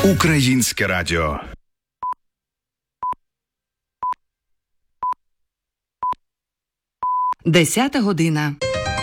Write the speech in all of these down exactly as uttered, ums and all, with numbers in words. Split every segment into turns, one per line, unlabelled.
Українське радіо.
Десята година.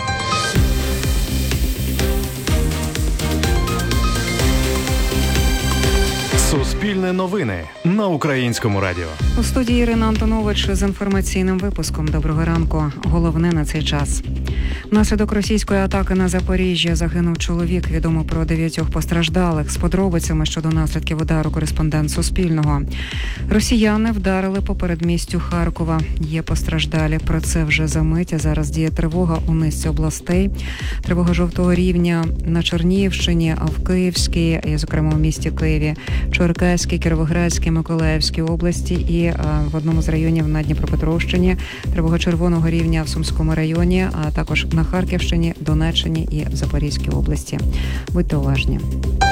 Суспільне новини на Українському радіо.
У студії Ірина Антонович з інформаційним випуском. Доброго ранку. Головне на цей час. Внаслідок російської атаки на Запоріжжя загинув чоловік. Відомо про дев'ятьох постраждалих. З подробицями щодо наслідків удару кореспондент Суспільного. Росіяни вдарили по передмістю Харкова. Є постраждалі. Про це вже за мить. Зараз діє тривога у низці областей. Тривога жовтого рівня на Чернігівщині, а в Київській, і, зокрема, у місті Києві, Черкаській, Кіровоградській, Миколаївській області і а, в одному з районів на Дніпропетровщині. Тривога червоного рівня в Сумському районі, а також на Харківщині, Донеччині і в Запорізькій області. Будьте уважні.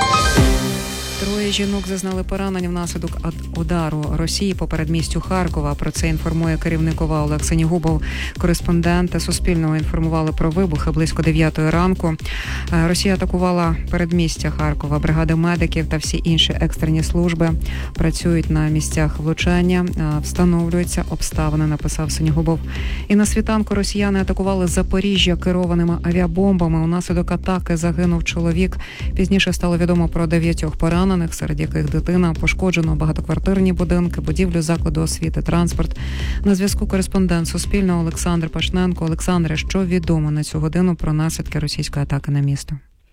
Троє жінок зазнали поранень внаслідок удару Росії по передмістю Харкова. Про це інформує керівник ОВА Олег Сенігубов. Кореспонденти Суспільного інформували про вибухи близько дев'ятої ранку. Росія атакувала передмістя Харкова. Бригади медиків та всі інші екстрені служби працюють на місцях влучання. Встановлюються обставини, написав Сенігубов. І на світанку росіяни атакували Запоріжжя керованими авіабомбами. Унаслідок атаки загинув чоловік. Пізніше стало відомо про дев'ятьох поранених, серед яких дитина. Пошкоджено багатоквартирні будинки, будівлю закладу освіти, транспорт. На зв'язку кореспондент Суспільного Олександр Пашненко. Олександре, що відомо на цю годину про наслідки російської атаки на місто?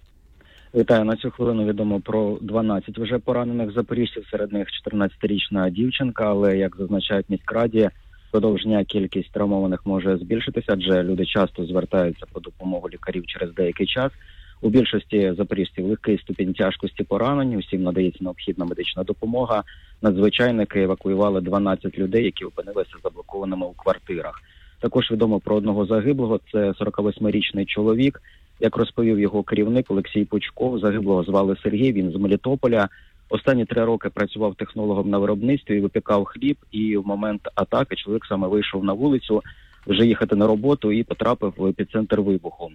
Вітаю. На цю хвилину відомо про дванадцять вже поранених запоріжців, серед них чотирнадцятирічна дівчинка, але, як зазначають міськраді, продовження кількість травмованих може збільшитися, адже люди часто звертаються по допомогу лікарів через деякий час. У більшості запоріжців легкий ступінь тяжкості поранень, усім надається необхідна медична допомога. Надзвичайники евакуювали дванадцять людей, які опинилися заблокованими у квартирах. Також відомо про одного загиблого, це сорокавосьмирічний чоловік. Як розповів його керівник Олексій Пучков, загиблого звали Сергій, він з Мелітополя. Останні три роки працював технологом на виробництві і випікав хліб, і в момент атаки чоловік саме вийшов на вулицю вже їхати на роботу і потрапив в епіцентр вибуху.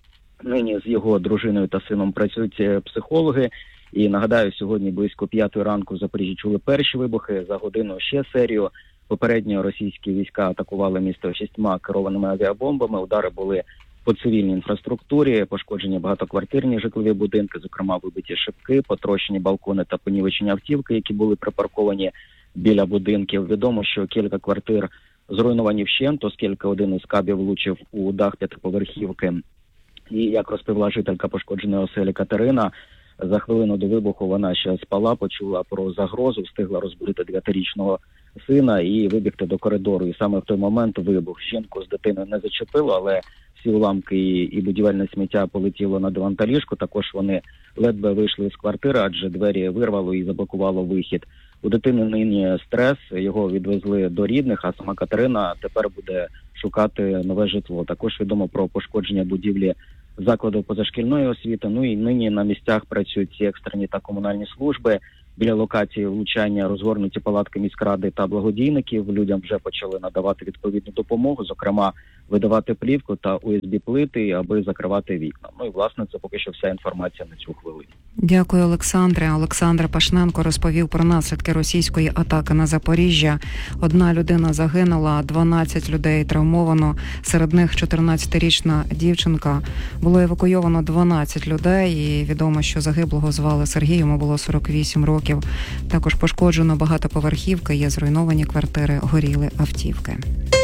Нині з його дружиною та сином працюють психологи. І, нагадаю, сьогодні близько п'ятої ранку в Запоріжжі чули перші вибухи, за годину ще серію. Попередньо російські війська атакували місто шістьма керованими авіабомбами. Удари були по цивільній інфраструктурі, пошкоджені багатоквартирні житлові будинки, зокрема вибиті шибки, потрощені балкони та понівечені автівки, які були припарковані біля будинків. Відомо, що кілька квартир зруйновані вщент, оскільки один із кабів влучив у дах п'ятиповерхівки. І, як розповіла жителька пошкодженої оселі Катерина, за хвилину до вибуху вона ще спала, почула про загрозу, встигла розбудити дев'ятирічного сина і вибігти до коридору. І саме в той момент вибух. Жінку з дитиною не зачепило, але всі уламки і, і будівельне сміття полетіло на диван та ліжко. Також вони ледве вийшли з квартири, адже двері вирвало і заблокувало вихід. У дитини нині стрес, його відвезли до рідних, а сама Катерина тепер буде шукати нове житло. Також відомо про пошкодження будівлі закладу позашкільної освіти. Ну і нині на місцях працюють ці екстрені та комунальні служби. Біля локації влучання розгорнуті палатки міськради та благодійників. Людям вже почали надавати відповідну допомогу, зокрема видавати плівку та ю ес бі-плити, аби закривати вікна. Ну і, власне, це поки що вся інформація на цю хвилину.
Дякую, Олександре. Олександр Пашненко розповів про наслідки російської атаки на Запоріжжя. Одна людина загинула, дванадцять людей травмовано. Серед них чотирнадцятирічна дівчинка. Було евакуйовано дванадцять людей і відомо, що загиблого звали Сергій, йому було сорок вісім років. Також пошкоджено багатоповерхівки, є зруйновані квартири, горіли автівки.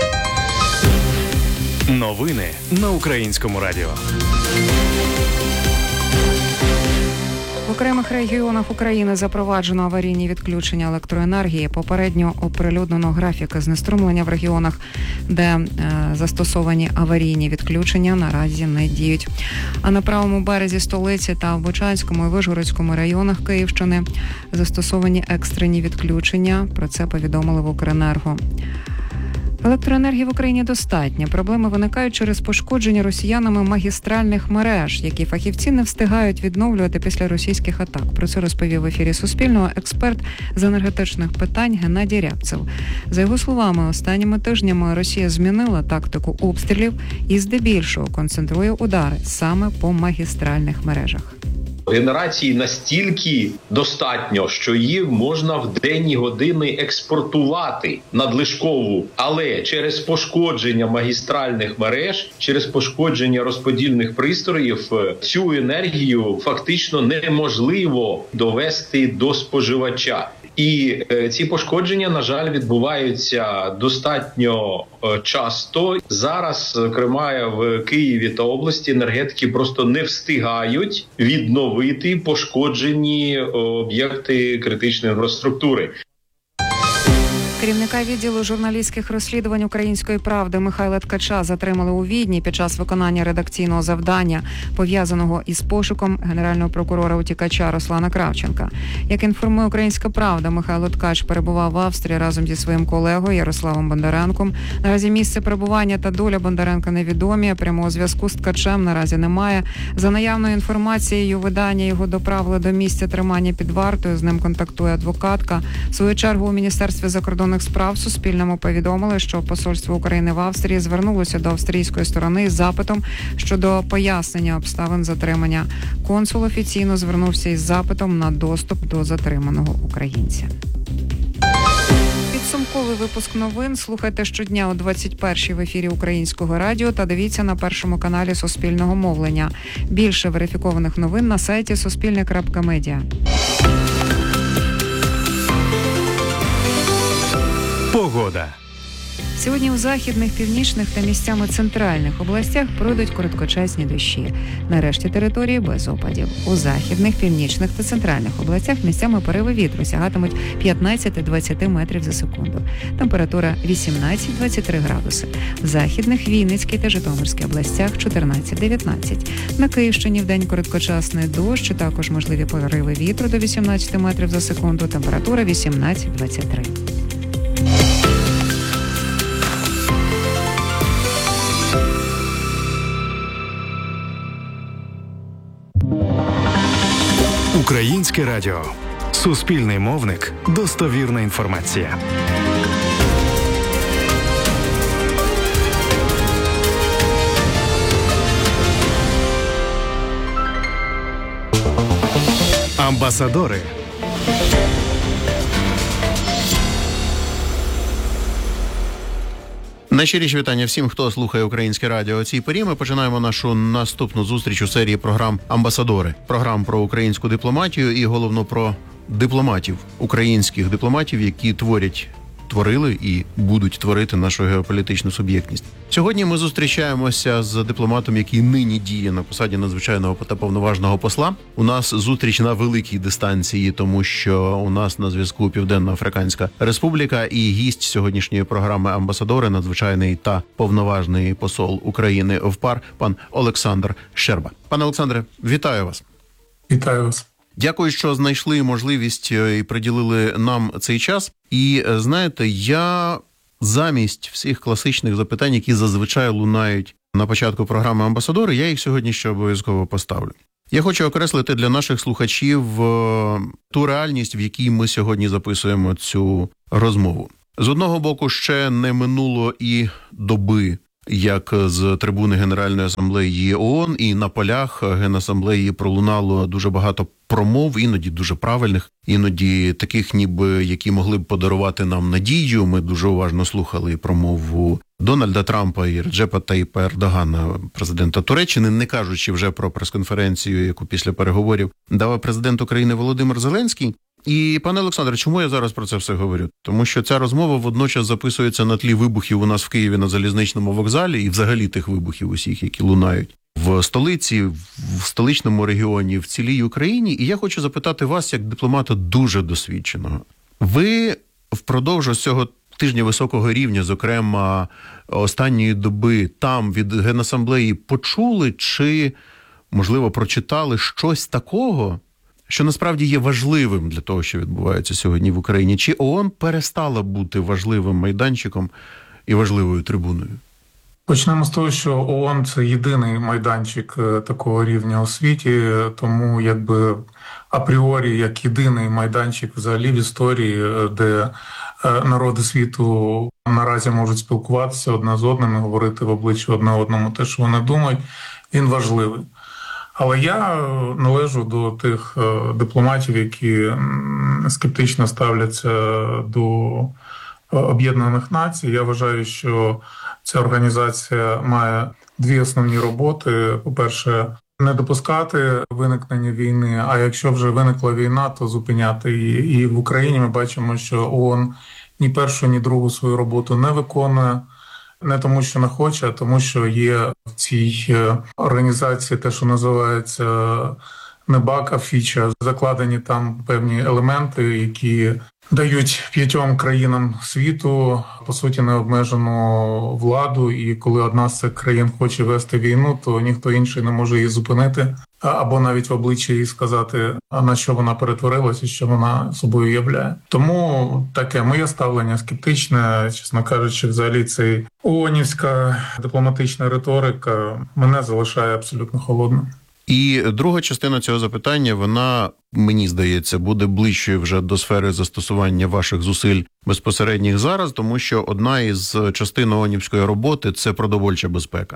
Новини на Українському радіо.
В окремих регіонах України запроваджено аварійні відключення електроенергії. Попередньо оприлюднено графіки знеструмлення в регіонах, де е, застосовані аварійні відключення наразі не діють. А на правому березі столиці та в Бучанському і Вишгородському районах Київщини застосовані екстрені відключення. Про це повідомили в Укренерго. Електроенергії в Україні достатньо. Проблеми виникають через пошкодження росіянами магістральних мереж, які фахівці не встигають відновлювати після російських атак. Про це розповів в ефірі Суспільного експерт з енергетичних питань Геннадій Рябцев. За його словами, останніми тижнями Росія змінила тактику обстрілів і здебільшого концентрує удари саме по магістральних мережах.
Генерації настільки достатньо, що її можна в денні години експортувати надлишкову, але через пошкодження магістральних мереж, через пошкодження розподільних пристроїв цю енергію фактично неможливо довести до споживача. І е, ці пошкодження, на жаль, відбуваються достатньо е, часто. Зараз, зокрема, в Києві та області енергетики просто не встигають відновити пошкоджені е, об'єкти критичної інфраструктури.
Керівника відділу журналістських розслідувань «Української правди» Михайла Ткача затримали у Відні під час виконання редакційного завдання, пов'язаного із пошуком генерального прокурора-утікача Руслана Кравченка. Як інформує «Українська правда», Михайло Ткач перебував в Австрії разом зі своїм колегою Ярославом Бондаренком. Наразі місце перебування та доля Бондаренка невідомі. Прямого зв'язку з Ткачем наразі немає. За наявною інформацією, видання його доправили до місця тримання під вартою. З ним контактує адвокатка. В свою чергу у Міністерстві закордонних справ Суспільному повідомили, що посольство України в Австрії звернулося до австрійської сторони з запитом щодо пояснення обставин затримання. Консул офіційно звернувся із запитом на доступ до затриманого українця. Підсумковий випуск новин слухайте щодня о двадцять першій в ефірі Українського радіо та дивіться на першому каналі Суспільного мовлення. Більше верифікованих новин на сайті суспільне крапка медіа.
Погода.
Сьогодні у західних, північних та місцями центральних областях пройдуть короткочасні дощі. На решті території без опадів. У західних, північних та центральних областях місцями пориви вітру сягатимуть п'ятнадцять-двадцять метрів за секунду. Температура вісімнадцять-двадцять три градуси. В західних, Вінницькій та Житомирській областях чотирнадцять-дев'ятнадцять. На Київщині вдень короткочасний дощ, також можливі пориви вітру до вісімнадцять метрів за секунду. Температура вісімнадцять-двадцять три.
Українське радіо. Суспільний мовник. Достовірна інформація. Амбасадори.
Найщиріші вітання всім, хто слухає Українське радіо о цій порі. Ми починаємо нашу наступну зустріч у серії програм «Амбасадори». Програм про українську дипломатію і, головно, про дипломатів, українських дипломатів, які творять, творили і будуть творити нашу геополітичну суб'єктність. Сьогодні ми зустрічаємося з дипломатом, який нині діє на посаді надзвичайного та повноважного посла. У нас зустріч на великій дистанції, тому що у нас на зв'язку Південно-Африканська Республіка і гість сьогоднішньої програми «Амбасадори», надзвичайний та повноважний посол України в ПАР, пан Олександр Щерба. Пане Олександре, вітаю вас.
Вітаю вас.
Дякую, що знайшли можливість і приділили нам цей час. І, знаєте, я замість всіх класичних запитань, які зазвичай лунають на початку програми «Амбасадори», я їх сьогодні ще обов'язково поставлю. Я хочу окреслити для наших слухачів ту реальність, в якій ми сьогодні записуємо цю розмову. З одного боку, ще не минуло і доби, як з трибуни Генеральної асамблеї ООН і на полях Генасамблеї пролунало дуже багато промов, іноді дуже правильних, іноді таких, ніби які могли б подарувати нам надію. Ми дуже уважно слухали промову Дональда Трампа і Реджепа Таїпа Ердогана, президента Туреччини, не кажучи вже про прес-конференцію, яку після переговорів дав президент України Володимир Зеленський. І, пане Олександре, чому я зараз про це все говорю? Тому що ця розмова водночас записується на тлі вибухів у нас в Києві на залізничному вокзалі і взагалі тих вибухів усіх, які лунають в столиці, в столичному регіоні, в цілій Україні. І я хочу запитати вас, як дипломата дуже досвідченого. Ви впродовж цього тижня високого рівня, зокрема останньої доби, там від Генасамблеї почули чи, можливо, прочитали щось такого, що насправді є важливим для того, що відбувається сьогодні в Україні? Чи ООН перестала бути важливим майданчиком і важливою трибуною?
Почнемо з того, що ООН – це єдиний майданчик такого рівня у світі, тому якби апріорі, як єдиний майданчик взагалі в історії, де народи світу наразі можуть спілкуватися одне з одним і говорити в обличчя одне одному те, що вони думають, він важливий. Але я належу до тих дипломатів, які скептично ставляться до Об'єднаних Націй. Я вважаю, що ця організація має дві основні роботи. По-перше, не допускати виникнення війни, а якщо вже виникла війна, то зупиняти її. І в Україні ми бачимо, що ООН ні першу, ні другу свою роботу не виконує. Не тому, що не хоче, а тому, що є в цій організації те, що називається не баг, а фіча. Закладені там певні елементи, які дають п'ятьом країнам світу, по суті, необмежену владу. І коли одна з цих країн хоче вести війну, то ніхто інший не може її зупинити. Або навіть в обличчя їй сказати, на що вона перетворилася і що вона собою являє. Тому таке моє ставлення скептичне, чесно кажучи, взагалі цей ООНівська дипломатична риторика мене залишає абсолютно холодним.
І друга частина цього запитання, вона, мені здається, буде ближчою вже до сфери застосування ваших зусиль безпосередніх зараз, тому що одна із частин ООНівської роботи – це продовольча безпека.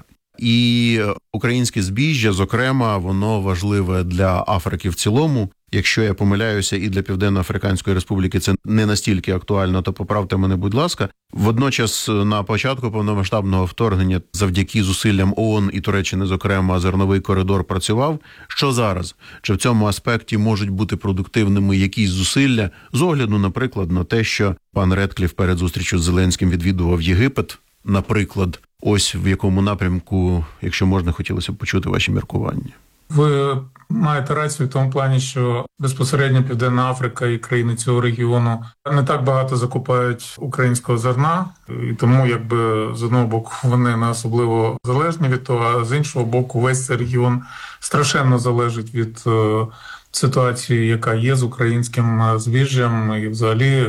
І українське збіжжя, зокрема, воно важливе для Африки в цілому. Якщо я помиляюся, і для Південно-Африканської Республіки це не настільки актуально, то поправте мене, будь ласка. Водночас, на початку повномасштабного вторгнення, завдяки зусиллям ООН і Туреччини, зокрема, зерновий коридор працював. Що зараз? Чи в цьому аспекті можуть бути продуктивними якісь зусилля? З огляду, наприклад, на те, що пан Редкліф перед зустрічю з Зеленським відвідував Єгипет, наприклад. Ось в якому напрямку, якщо можна, хотілося б почути ваші міркування.
Ви маєте рацію в тому плані, що безпосередньо Південна Африка і країни цього регіону не так багато закупають українського зерна, і тому якби з одного боку вони не особливо залежні від того, а з іншого боку весь цей регіон страшенно залежить від е, ситуації, яка є з українським збіжжям і взагалі е,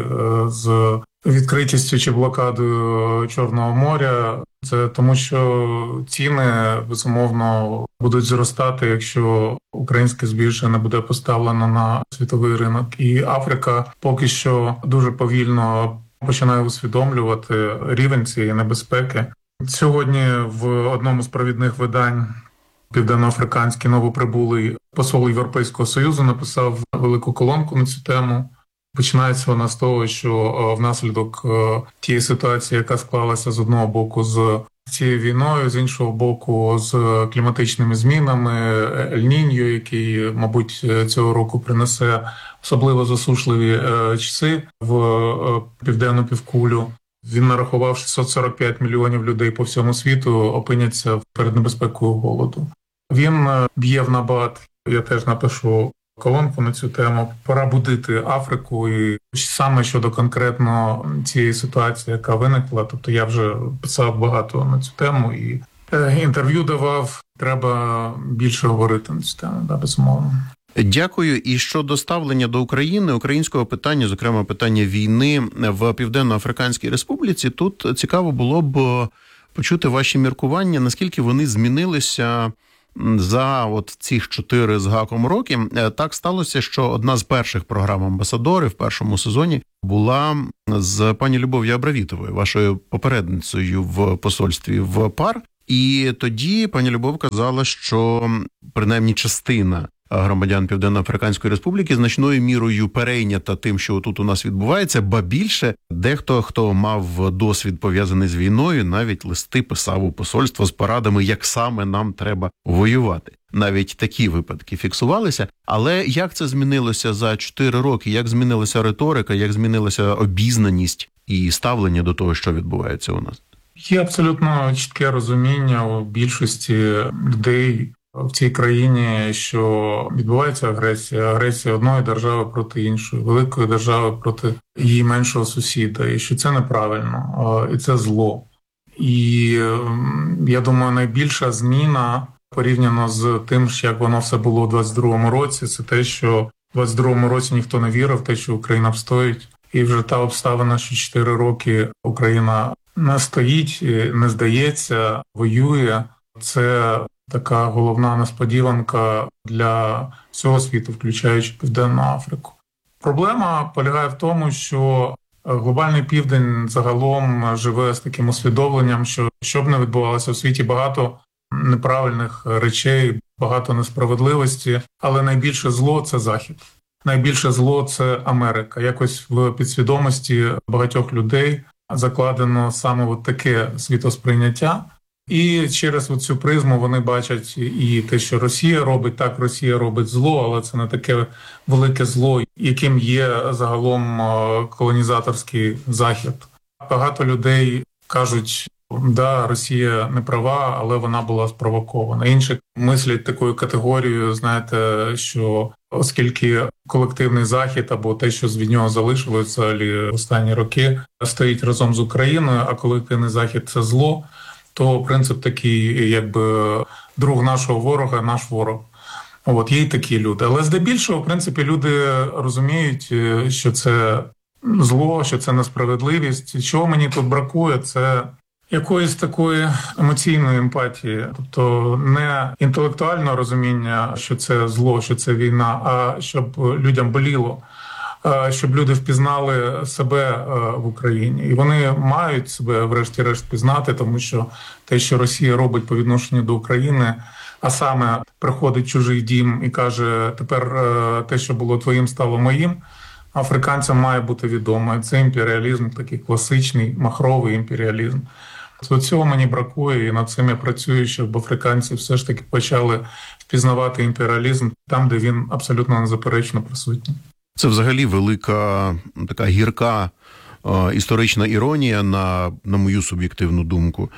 з відкритістю чи блокадою Чорного моря. Це тому, що ціни, безумовно, будуть зростати, якщо українське збіжжя не буде поставлено на світовий ринок. І Африка поки що дуже повільно починає усвідомлювати рівень цієї небезпеки. Сьогодні в одному з провідних видань південноафриканський новоприбулий посол Європейського Союзу написав велику колонку на цю тему. Починається вона з того, що внаслідок тієї ситуації, яка склалася з одного боку з цією війною, з іншого боку з кліматичними змінами, Ель-Ніньо, який, мабуть, цього року принесе особливо засушливі часи в південну півкулю. Він нарахував шістсот сорок п'ять мільйонів людей по всьому світу опиняться перед небезпекою голоду. Він б'є в набат, я теж напишу колонку на цю тему. Пора будити Африку, і саме щодо конкретно цієї ситуації, яка виникла, тобто я вже писав багато на цю тему і інтерв'ю давав, треба більше говорити на цю тему, да, безумовно.
Дякую. І щодо ставлення до України, українського питання, зокрема питання війни в Південно-Африканській Республіці, тут цікаво було б почути ваші міркування, наскільки вони змінилися за от цих чотири з гаком роки. Так сталося, що одна з перших програм «Амбасадори» в першому сезоні була з пані Любов'ю Абравітовою, вашою попередницею в посольстві в ПАР. І тоді пані Любов казала, що принаймні частина громадян Південно-Африканської Республіки значною мірою перейнята тим, що тут у нас відбувається, ба більше дехто, хто мав досвід пов'язаний з війною, навіть листи писав у посольство з порадами, як саме нам треба воювати. Навіть такі випадки фіксувалися. Але як це змінилося за чотири роки? Як змінилася риторика, як змінилася обізнаність і ставлення до того, що відбувається у нас?
Є абсолютно чітке розуміння у більшості людей в цій країні, що відбувається агресія. Агресія одної держави проти іншої, великої держави проти її меншого сусіда. І що це неправильно, і це зло. І я думаю, найбільша зміна порівняно з тим, як воно все було у двадцять другому році, це те, що у двадцять другому році ніхто не вірив в те, що Україна встоїть. І вже та обставина, що чотири роки Україна не стоїть, не здається, воює, це така головна несподіванка для всього світу, включаючи Південну Африку. Проблема полягає в тому, що глобальний південь загалом живе з таким усвідомленням, що що б не відбувалося в світі, багато неправильних речей, багато несправедливості, але найбільше зло – це Захід. Найбільше зло – це Америка. Якось в підсвідомості багатьох людей закладено саме от таке світосприйняття. І через цю призму вони бачать і те, що Росія робить. Так, Росія робить зло, але це не таке велике зло, яким є загалом колонізаторський Захід. Багато людей кажуть, да, Росія не права, але вона була спровокована. Інші мислять такою категорією, знаєте, що оскільки колективний Захід або те, що від нього залишилося в останні роки, стоїть разом з Україною, а колективний Захід – це зло, то принцип такий, якби друг нашого ворога – наш ворог. От, є й такі люди. Але здебільшого, в принципі, люди розуміють, що це зло, що це несправедливість. Чого мені тут бракує, це якоїсь такої емоційної емпатії, тобто не інтелектуального розуміння, що це зло, що це війна, а щоб людям боліло, щоб люди впізнали себе в Україні. І вони мають себе врешті-решт впізнати, тому що те, що Росія робить по відношенню до України, а саме приходить чужий дім і каже, тепер те, що було твоїм, стало моїм, африканцям має бути відомо. Це імперіалізм, такий класичний, махровий імперіалізм. До цього мені бракує, і над цим я працюю, щоб африканці все ж таки почали впізнавати імперіалізм там, де він абсолютно незаперечно присутній.
Це взагалі велика, така гірка е, історична іронія, на, на мою суб'єктивну думку,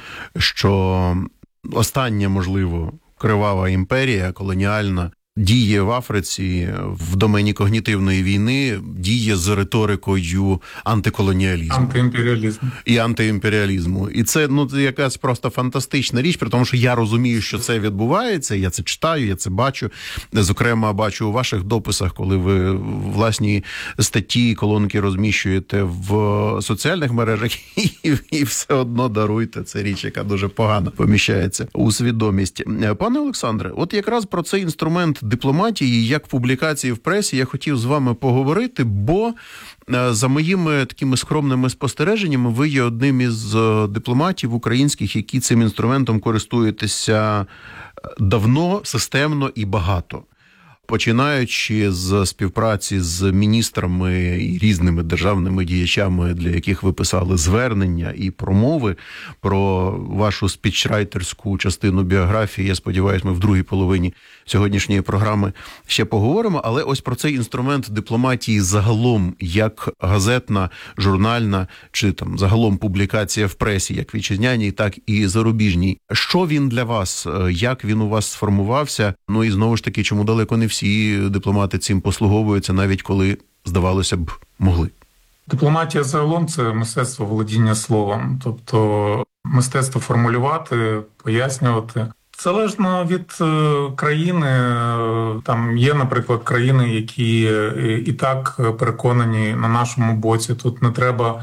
що остання, можливо, кривава імперія колоніальна діє в Африці в домені когнітивної війни, діє з риторикою антиколоніалізму.
Антиімперіалізму.
І антиімперіалізму. І це, ну, якась просто фантастична річ, при тому, що я розумію, що це відбувається, я це читаю, я це бачу. Зокрема, бачу у ваших дописах, коли ви власні статті, колонки розміщуєте в соціальних мережах, і, і все одно даруйте. Це річ, яка дуже погано поміщається у свідомість. Пане Олександре, от якраз про цей інструмент дипломатії, як публікації в пресі, я хотів з вами поговорити, бо за моїми такими скромними спостереженнями ви є одним із дипломатів українських, які цим інструментом користуєтеся давно, системно і багато. Починаючи з співпраці з міністрами і різними державними діячами, для яких ви писали звернення і промови про вашу спічрайтерську частину біографії, я сподіваюся, ми в другій половині сьогоднішньої програми ще поговоримо, але ось про цей інструмент дипломатії загалом, як газетна, журнальна, чи там загалом публікація в пресі, як вітчизняній, так і зарубіжній. Що він для вас? Як він у вас сформувався? Ну і знову ж таки, чому далеко не всі Всі дипломати цим послуговуються, навіть коли, здавалося б, могли.
Дипломатія загалом – це мистецтво володіння словом. Тобто мистецтво формулювати, пояснювати. Залежно від країни, там є, наприклад, країни, які і так переконані на нашому боці. Тут не треба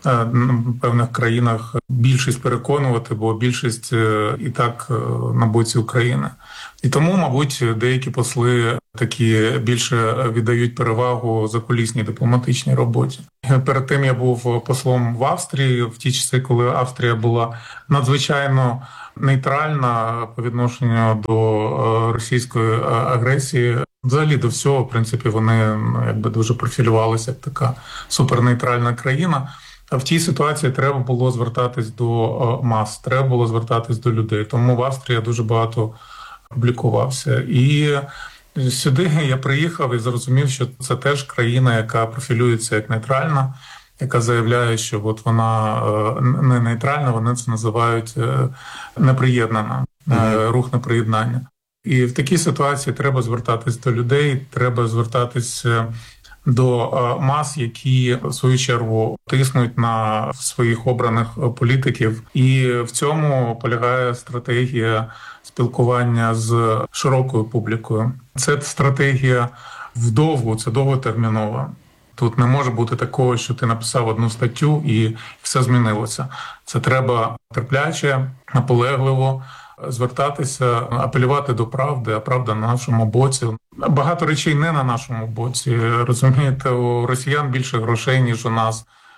в певних країнах більшість переконувати, бо більшість і так на боці України. І тому, мабуть, деякі посли такі більше віддають перевагу закулісній дипломатичній роботі. Перед тим я був послом в Австрії, в ті часи, коли Австрія була надзвичайно нейтральна по відношенню до російської агресії. Взагалі до всього, в принципі, вони ну, якби дуже профілювалися як така супернейтральна країна. А в тій ситуації треба було звертатись до мас, треба було звертатись до людей. Тому в Австрії я дуже багато публікувався. І сюди я приїхав і зрозумів, що це теж країна, яка профілюється як нейтральна, яка заявляє, що от вона не нейтральна, вони це називають неприєднана, mm-hmm. рух неприєднання. І в такій ситуації треба звертатись до людей, треба звертатись до мас, які в свою чергу тиснуть на своїх обраних політиків. І в цьому полягає стратегія спілкування з широкою публікою. Це стратегія вдовгу, це довготермінова. Тут не може бути такого, що ти написав одну статтю і все змінилося. Це треба терпляче, наполегливо звертатися, апелювати до правди, а правда на нашому боці. Багато речей не на нашому боці. Розумієте, у росіян більше грошей, ніж у нас.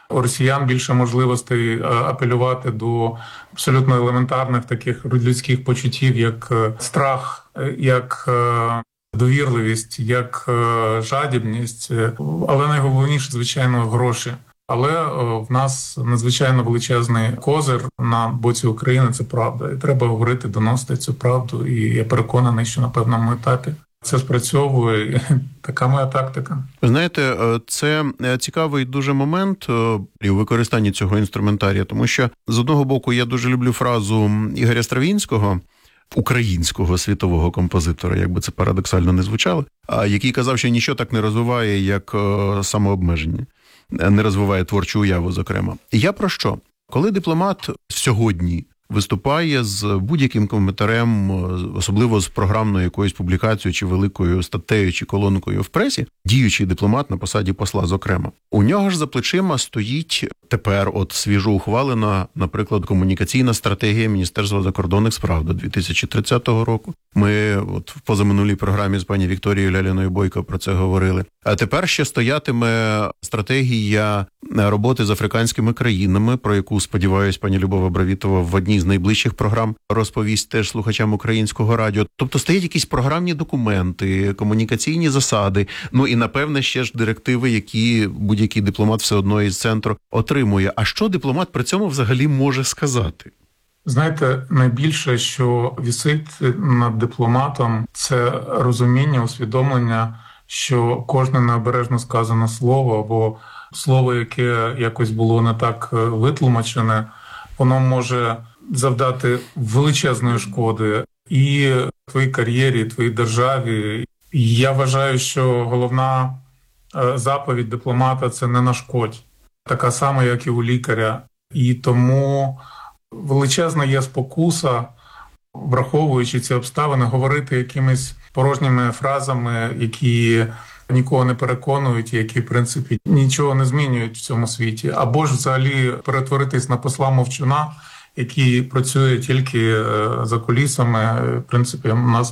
у росіян більше можливостей апелювати до абсолютно елементарних таких людських почуттів, як страх, як довірливість, як жадібність, але найголовніше, звичайно, гроші. Але в нас надзвичайно величезний козир на боці України, це правда. І треба говорити, доносити цю правду. І я переконаний, що на певному етапі це спрацьовує. Така моя тактика.
Ви знаєте, це цікавий дуже момент у використанні цього інструментарія, тому що, з одного боку, я дуже люблю фразу Ігоря Стравінського, українського світового композитора, як би це парадоксально не звучало, який казав, що нічого так не розвиває, як самообмеження. Не розвиває творчу уяву, зокрема. Я про що? Коли дипломат сьогодні виступає з будь-яким коментарем, особливо з програмною якоюсь публікацією, чи великою статтею, чи колонкою в пресі, діючий дипломат на посаді посла, зокрема, у нього ж за плечима стоїть тепер от свіжо ухвалена, наприклад, комунікаційна стратегія Міністерства закордонних справ до дві тисячі тридцятого року. Ми от в позаминулій програмі з пані Вікторією Ляліною Бойко про це говорили. А тепер ще стоятиме стратегія роботи з африканськими країнами, про яку, сподіваюсь, пані Любова Бравітова в одній з найближчих програм розповість теж слухачам українського радіо. Тобто стоять якісь програмні документи, комунікаційні засади, ну і, напевне, ще ж директиви, які будь-який дипломат все одно із центру отримує. А що дипломат при цьому взагалі може сказати?
Знаєте, найбільше, що висить над дипломатом, це розуміння, усвідомлення, що кожне необережно сказане слово або слово, яке якось було не так витлумачене, воно може завдати величезної шкоди і твоїй кар'єрі, і твоїй державі. І я вважаю, що головна заповідь дипломата – це не нашкодь. Така сама, як і у лікаря. І тому величезна є спокуса, враховуючи ці обставини, говорити якимись порожніми фразами, які нікого не переконують, які, в принципі, нічого не змінюють в цьому світі. Або ж взагалі перетворитись на посла мовчуна, який працює тільки за кулісами. В принципі, у нас,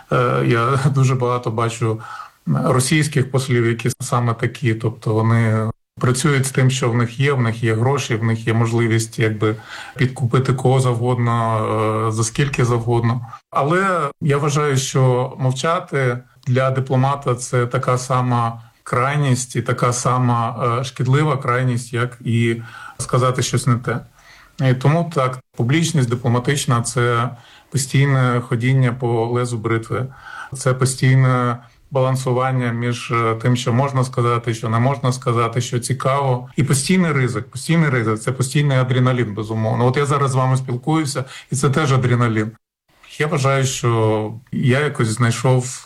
я дуже багато бачу російських послів, які саме такі, тобто вони працюють з тим, що в них є, в них є гроші, в них є можливість якби підкупити кого завгодно, за скільки завгодно. Але я вважаю, що мовчати для дипломата це така сама крайність і така сама шкідлива крайність, як і сказати щось не те. І тому так, публічність дипломатична – це постійне ходіння по лезу бритви, це постійне балансування між тим, що можна сказати, що не можна сказати, що цікаво. І постійний ризик, постійний ризик – це постійний адреналін, безумовно. От я зараз з вами спілкуюся, і це теж адреналін. Я вважаю, що я якось знайшов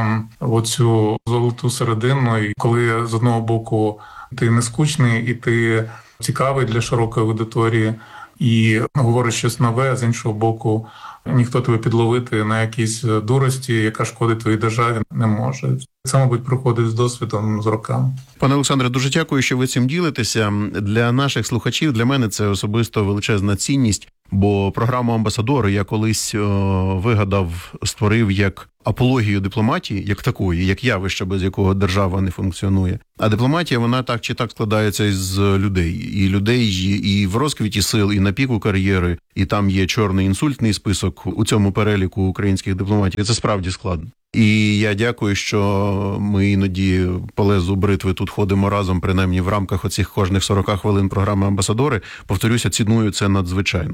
оцю золоту середину, і коли з одного боку ти не скучний, і ти цікавий для широкої аудиторії, і говориш щось нове, а з іншого боку, ніхто тебе підловити на якійсь дурості, яка шкодить твоїй державі, не може. Це, мабуть, приходить з досвідом, з роками.
Пане Олександре, дуже дякую, що ви цим ділитеся. Для наших слухачів, для мене це особисто величезна цінність, бо програму «Амбасадори» я колись о, вигадав, створив як апологію дипломатії, як такої, як явище, без якого держава не функціонує. А дипломатія, вона так чи так складається із людей. І людей і в розквіті сил, і на піку кар'єри, і там є чорний інсультний список у цьому переліку українських дипломатів. Це справді складно. І я дякую, що ми іноді по лезу бритви тут ходимо разом, принаймні в рамках оцих кожних сорок хвилин програми «Амбасадори». Повторюся, ціную це надзвичайно.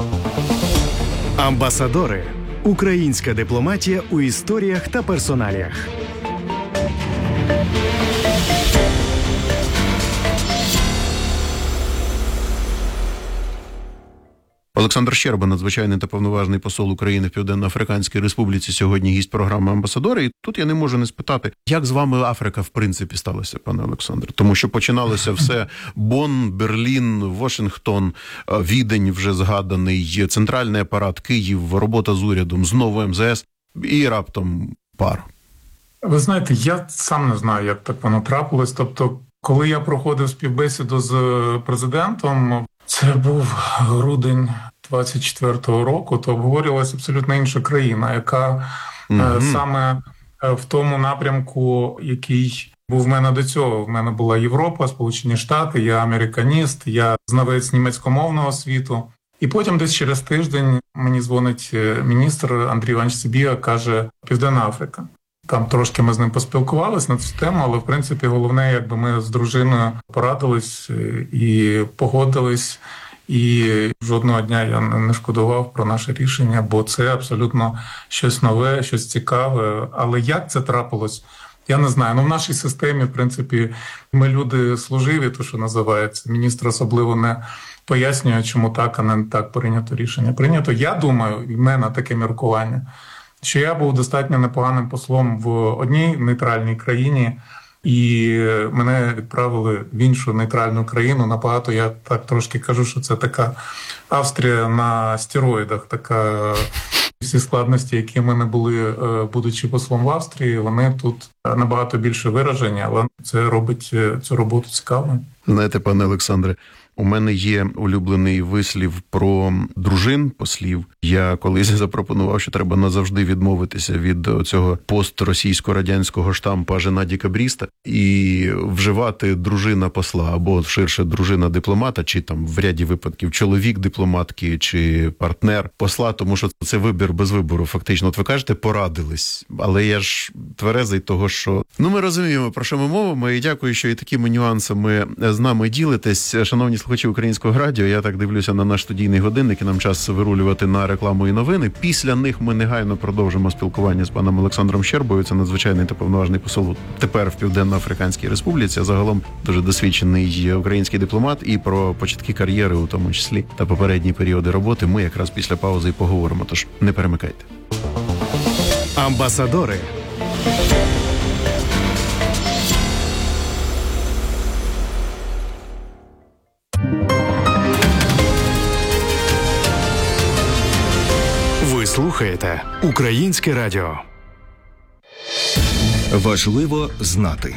Амбасадори. Українська дипломатія у історіях та персоналіях.
Олександр Щерба, надзвичайний та повноважний посол України в Південно-Африканській Республіці, сьогодні гість програми «Амбасадори». І тут я не можу не спитати, як з вами Африка в принципі сталася, пане Олександр? Тому що починалося все Бонн, Берлін, Вашингтон, Відень вже згаданий, центральний апарат, Київ, робота з урядом, знову ем зе ес і раптом пар.
Ви знаєте, я сам не знаю, як так воно трапилось. Тобто, коли я проходив співбесіду з президентом, це був грудень двадцять четвертого року, то обговорювалася абсолютно інша країна, яка mm-hmm. саме в тому напрямку, який був в мене до цього. В мене була Європа, Сполучені Штати, я американіст, я знавець німецькомовного світу. І потім десь через тиждень мені дзвонить міністр Андрій Іванович Сибіга, каже, Південна Африка. Там трошки ми з ним поспілкувалися на цю тему, але, в принципі, головне, якби ми з дружиною порадились і погодились. І жодного дня я не шкодував про наше рішення, бо це абсолютно щось нове, щось цікаве. Але як це трапилось, я не знаю. Ну, в нашій системі, в принципі, ми люди служиві, то, що називається. Міністр особливо не пояснює, чому так, а не так прийнято рішення. Прийнято, я думаю, в мене таке міркування, що я був достатньо непоганим послом в одній нейтральній країні, і мене відправили в іншу нейтральну країну. Набагато, я так трошки кажу, що це така Австрія на стероїдах, така всі складності, які в мене були, будучи послом в Австрії, вони тут набагато більше виражені, але це робить цю роботу цікавою.
Знаєте, пане Олександре, у мене є улюблений вислів про дружин послів. Я колись запропонував, що треба назавжди відмовитися від цього постросійсько-радянського штампа «жена декабріста» і вживати дружина посла, або ширше дружина дипломата, чи там в ряді випадків чоловік дипломатки, чи партнер посла, тому що це вибір без вибору. Фактично, от ви кажете, порадились. Але я ж тверезий того, що... Ну, ми розуміємо, про що ми мовимо, і дякую, що і такими нюансами з нами ділитесь. Шановні слухачі Українського радіо, я так дивлюся на наш студійний годинник, і нам час вирулювати на рекламу і новини. Після них ми негайно продовжимо спілкування з паном Олександром Щербою. Це надзвичайний та повноважний посол тепер в Південно-Африканській Республіці, а загалом дуже досвідчений український дипломат, і про початки кар'єри, у тому числі, та попередні періоди роботи ми якраз після паузи і поговоримо. Тож не перемикайте.
Амбасадори. Ви слухаєте Українське радіо.
Важливо знати.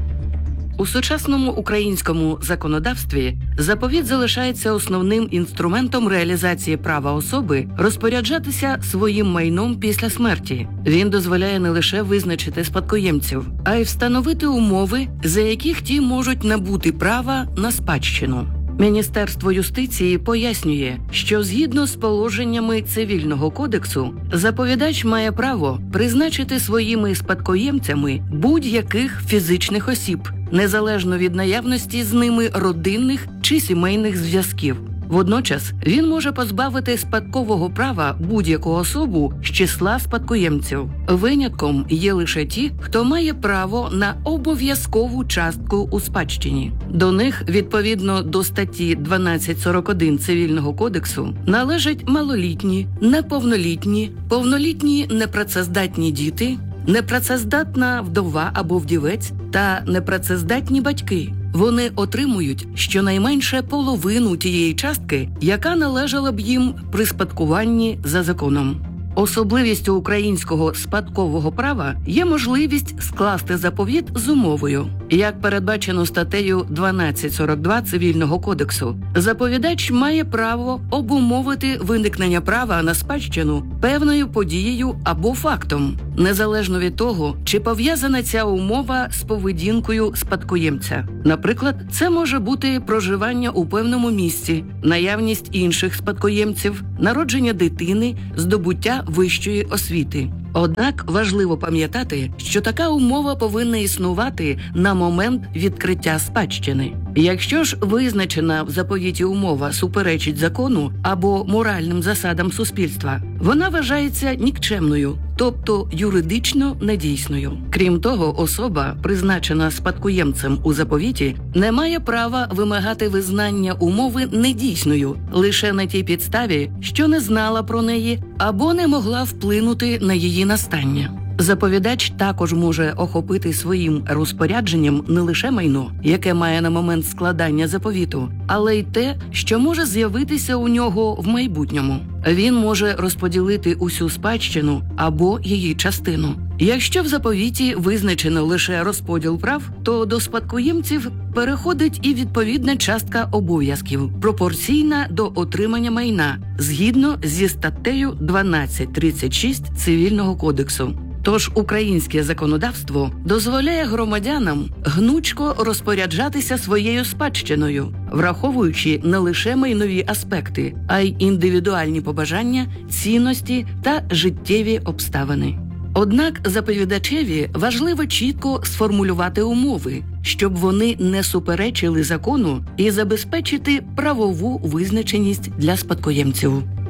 У сучасному українському законодавстві заповіт залишається основним інструментом реалізації права особи розпоряджатися своїм майном після смерті. Він дозволяє не лише визначити спадкоємців, а й встановити умови, за яких ті можуть набути права на спадщину. Міністерство юстиції пояснює, що згідно з положеннями Цивільного кодексу, заповідач має право призначити своїми спадкоємцями будь-яких фізичних осіб, незалежно від наявності з ними родинних чи сімейних зв'язків. Водночас він може позбавити спадкового права будь-яку особу з числа спадкоємців. Винятком є лише ті, хто має право на обов'язкову частку у спадщині. До них, відповідно до статті дванадцять сорок один Цивільного кодексу, належать малолітні, неповнолітні, повнолітні непрацездатні діти, непрацездатна вдова або вдівець та непрацездатні батьки. Вони отримують щонайменше половину тієї частки, яка належала б їм при спадкуванні за законом. Особливістю українського спадкового права є можливість скласти заповіт з умовою. Як передбачено статтею дванадцять сорок два Цивільного кодексу, заповідач має право обумовити виникнення права на спадщину певною подією або фактом, незалежно від того, чи пов'язана ця умова з поведінкою спадкоємця. Наприклад, це може бути проживання у певному місці, наявність інших спадкоємців, народження дитини, здобуття вищої освіти. Однак важливо пам'ятати, що така умова повинна існувати на момент відкриття спадщини. Якщо ж визначена в заповіті умова суперечить закону або моральним засадам суспільства, вона вважається нікчемною, тобто юридично недійсною. Крім того, особа, призначена спадкоємцем у заповіті, не має права вимагати визнання умови недійсною лише на тій підставі, що не знала про неї або не могла вплинути на її настання. Заповідач також може охопити своїм розпорядженням не лише майно, яке має на момент складання заповіту, але й те, що може з'явитися у нього в майбутньому. Він може розподілити усю спадщину або її частину. Якщо в заповіті визначено лише розподіл прав, то до спадкоємців переходить і відповідна частка обов'язків, пропорційна до отримання майна, згідно зі статтею дванадцять тридцять шість Цивільного кодексу. Тож українське законодавство дозволяє громадянам гнучко розпоряджатися своєю спадщиною, враховуючи не лише майнові аспекти, а й індивідуальні побажання, цінності та життєві обставини. Однак заповідачеві важливо чітко сформулювати умови, щоб вони не суперечили закону і забезпечити правову визначеність для спадкоємців.